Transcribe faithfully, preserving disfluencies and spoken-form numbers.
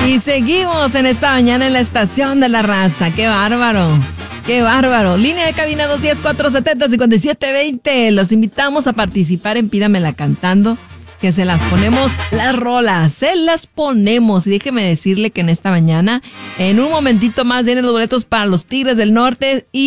Y seguimos en esta mañana en la estación de la raza. ¡Qué bárbaro! ¡Qué bárbaro! Línea de cabina dos uno cero, cuatro siete cero, cinco siete dos cero. Los invitamos a participar en Pídamela Cantando, que se las ponemos las rolas, se las ponemos. Y déjeme decirle que en esta mañana, en un momentito más, vienen los boletos para los Tigres del Norte y